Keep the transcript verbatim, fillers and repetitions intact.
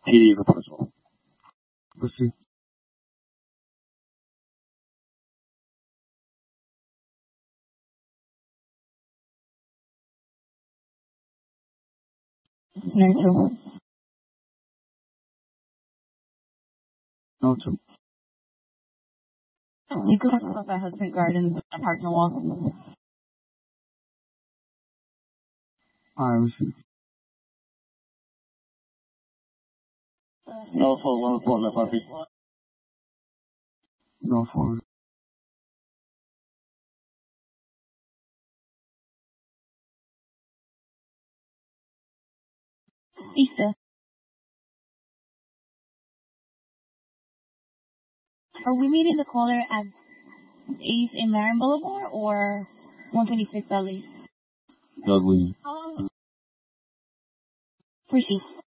P D proposal. Proceed. No two. No two. You could talk about Hudson Gardens parking lot. Alright, receive. No for one report, no copy. No for it. Lisa, are we meeting the caller at Ace in Marion Boulevard or one twenty-six Dudley? Dudley. Proceed.